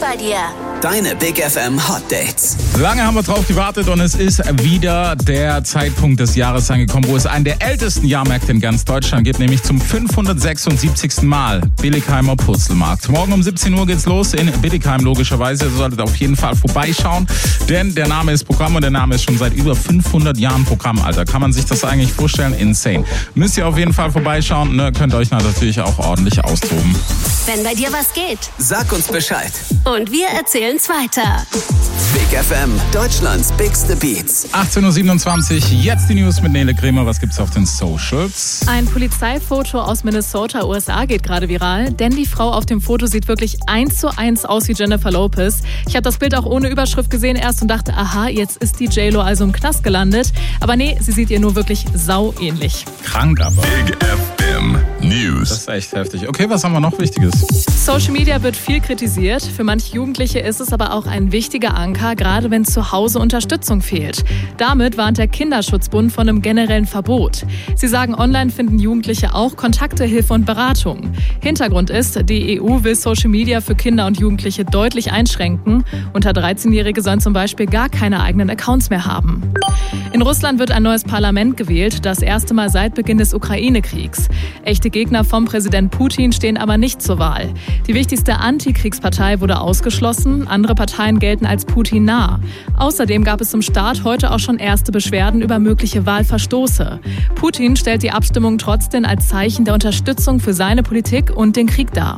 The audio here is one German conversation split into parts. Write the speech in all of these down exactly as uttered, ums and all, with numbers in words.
bei dir. Deine Big F M Hot Dates. Lange haben wir drauf gewartet und es ist wieder der Zeitpunkt des Jahres angekommen, wo es einen der ältesten Jahrmärkte in ganz Deutschland gibt, nämlich zum fünfhundertsechsundsiebzigsten Mal Billigheimer Purzelmarkt. Morgen um siebzehn Uhr geht's los in Billigheim, logischerweise. Ihr solltet auf jeden Fall vorbeischauen, denn der Name ist Programm und der Name ist schon seit über fünfhundert Jahren Programm, Alter. Kann man sich das eigentlich vorstellen? Insane. Müsst ihr auf jeden Fall vorbeischauen, ne? Könnt euch natürlich auch ordentlich austoben. Wenn bei dir was geht. Sag uns Bescheid. Und wir erzählen's weiter. Big F M, Deutschlands bigste Beats. achtzehn Uhr siebenundzwanzig, jetzt die News mit Nele Kremer. Was gibt's auf den Socials? Ein Polizeifoto aus Minnesota, U S A geht gerade viral, denn die Frau auf dem Foto sieht wirklich eins zu eins aus wie Jennifer Lopez. Ich habe das Bild auch ohne Überschrift gesehen erst und dachte, aha, jetzt ist die J-Lo also im Knast gelandet. Aber nee, sie sieht ihr nur wirklich sauähnlich. Krank aber. Big F M News. Das ist echt heftig. Okay, was haben wir noch Wichtiges? Social Media wird viel kritisiert. Für manche Jugendliche ist es aber auch ein wichtiger Anker, gerade wenn zu Hause Unterstützung fehlt. Damit warnt der Kinderschutzbund von einem generellen Verbot. Sie sagen, online finden Jugendliche auch Kontakte, Hilfe und Beratung. Hintergrund ist, die E U will Social Media für Kinder und Jugendliche deutlich einschränken. Unter dreizehnjährige sollen zum Beispiel gar keine eigenen Accounts mehr haben. In Russland wird ein neues Parlament gewählt, das erste Mal seit Beginn des Ukraine-Kriegs. Echte Gegner vom Präsident Putin stehen aber nicht zur Wahl. Die wichtigste Antikriegspartei wurde ausgeschlossen, andere Parteien gelten als Putin nah. Außerdem gab es zum Start heute auch schon erste Beschwerden über mögliche Wahlverstoße. Putin stellt die Abstimmung trotzdem als Zeichen der Unterstützung für seine Politik und den Krieg dar.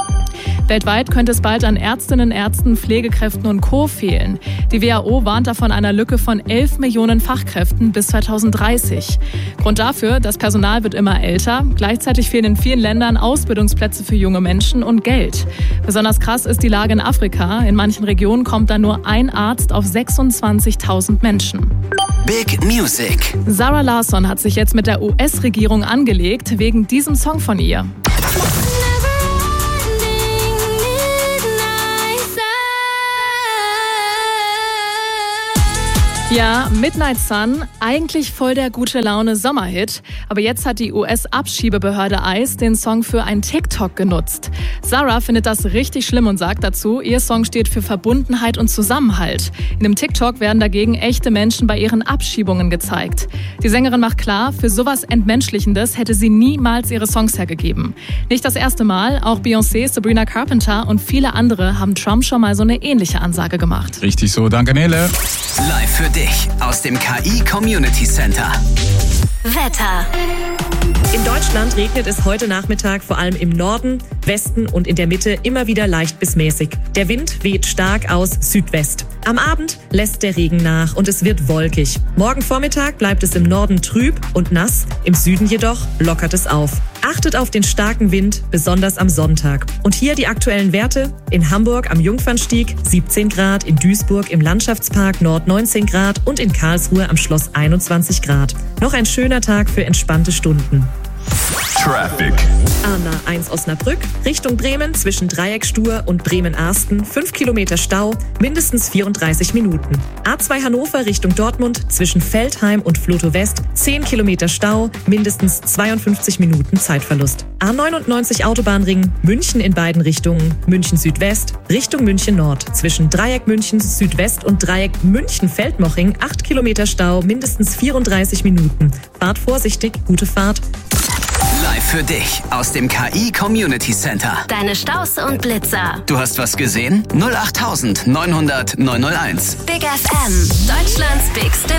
Weltweit könnte es bald an Ärztinnen, Ärzten, Pflegekräften und Co. fehlen. Die W H O warnt davon einer Lücke von elf Millionen Fachkräften bis zweitausenddreißig. Grund dafür, das Personal wird immer älter. Gleichzeitig fehlen in vielen Ländern Ausbildungsplätze für junge Menschen und Geld. Besonders krass ist die Lage in Afrika. In manchen Regionen kommt dann nur ein Arzt auf sechsundzwanzigtausend Menschen. Big Music. Zara Larsson hat sich jetzt mit der U S-Regierung angelegt, wegen diesem Song von ihr. Ja, Midnight Sun, eigentlich voll der gute Laune Sommerhit. Aber jetzt hat die U S-Abschiebebehörde I C E den Song für ein TikTok genutzt. Zara findet das richtig schlimm und sagt dazu, ihr Song steht für Verbundenheit und Zusammenhalt. In dem TikTok werden dagegen echte Menschen bei ihren Abschiebungen gezeigt. Die Sängerin macht klar, für sowas Entmenschlichendes hätte sie niemals ihre Songs hergegeben. Nicht das erste Mal, auch Beyoncé, Sabrina Carpenter und viele andere haben Trump schon mal so eine ähnliche Ansage gemacht. Richtig so, danke Nele. Live für dich aus dem K I Community Center. Wetter. In Deutschland regnet es heute Nachmittag vor allem im Norden, Westen und in der Mitte immer wieder leicht bis mäßig. Der Wind weht stark aus Südwest. Am Abend lässt der Regen nach und es wird wolkig. Morgen Vormittag bleibt es im Norden trüb und nass, im Süden jedoch lockert es auf. Achtet auf den starken Wind, besonders am Sonntag. Und hier die aktuellen Werte. In Hamburg am Jungfernstieg siebzehn Grad, in Duisburg im Landschaftspark Nord neunzehn Grad und in Karlsruhe am Schloss einundzwanzig Grad. Noch ein schöner Tag für entspannte Stunden. Traffic. A N A eins Osnabrück, Richtung Bremen zwischen Dreieckstuhr und Bremen-Arsten, fünf Kilometer Stau, mindestens vierunddreißig Minuten. A zwei Hannover Richtung Dortmund zwischen Feldheim und Floto West, zehn Kilometer Stau, mindestens zweiundfünfzig Minuten Zeitverlust. A neunundneunzig Autobahnring, München in beiden Richtungen, München Südwest, Richtung München Nord, zwischen Dreieck München Südwest und Dreieck München Feldmoching, acht Kilometer Stau, mindestens vierunddreißig Minuten. Fahrt vorsichtig, gute Fahrt. Live für dich aus dem K I Community Center. Deine Staus und Blitzer. Du hast was gesehen? null acht neunhundert neunhundert neunhunderteins. Big F M. Deutschlands bigste